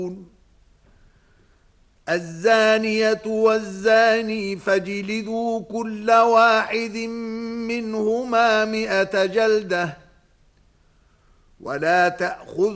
الزانية والزاني فاجلدوا كل واحد منهما 100 جلدة ولا تأخذ